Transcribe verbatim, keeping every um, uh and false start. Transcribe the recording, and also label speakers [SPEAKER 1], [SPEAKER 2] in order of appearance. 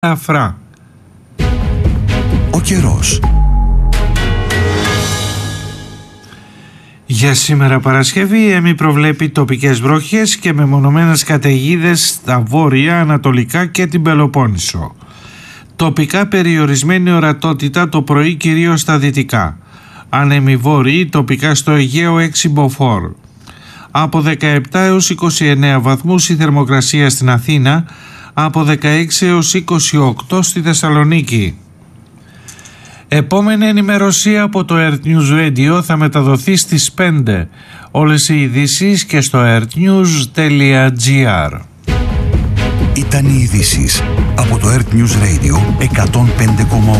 [SPEAKER 1] Αφρά.
[SPEAKER 2] Ο καιρός.
[SPEAKER 1] Για σήμερα Παρασκευή η ΕΜΗ προβλέπει τοπικές βροχές και μεμονωμένες καταιγίδες στα βόρεια, ανατολικά και την Πελοπόννησο. Τοπικά περιορισμένη ορατότητα το πρωί κυρίως στα δυτικά. Άνεμοι βόρειοι, τοπικά στο Αιγαίο έξι μποφόρ. Από δεκαεπτά έως είκοσι εννέα βαθμούς η θερμοκρασία στην Αθήνα, από δεκαέξι έως είκοσι οκτώ στη Θεσσαλονίκη. Επόμενη ενημέρωση από το Earth News Radio θα μεταδοθεί στις πέντε. Όλες οι ειδήσεις και στο earthnews τελεία gr.
[SPEAKER 2] Ήταν οι ειδήσεις από το Earth News Radio εκατόν πέντε κόμμα οκτώ.